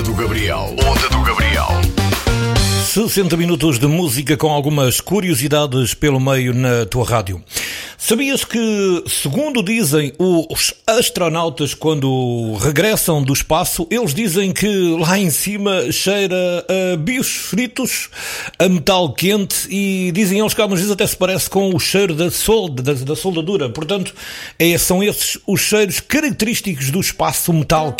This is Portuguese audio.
do Gabriel. Onda do Gabriel. 60 minutos de música com algumas curiosidades pelo meio na tua rádio. Sabias que, segundo dizem os astronautas quando regressam do espaço, eles dizem que lá em cima cheira a bios fritos, a metal quente e dizem eles que algumas vezes até se parece com o cheiro da soldadura. Portanto, são esses os cheiros característicos do espaço metal quente.